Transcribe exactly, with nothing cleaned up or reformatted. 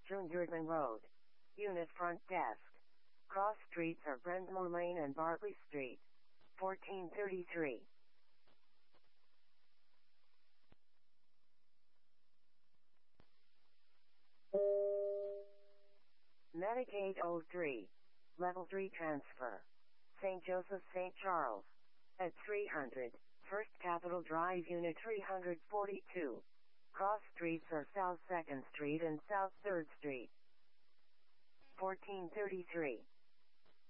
June Road. Unit front desk. Cross streets are Brendmore Lane and Bartley Street. fourteen thirty-three. Medicaid oh three. Level three transfer. Saint Joseph Saint Charles. At three hundred, First Capitol Drive Unit three forty-two. Cross streets are South second Street and South third Street. fourteen thirty-three.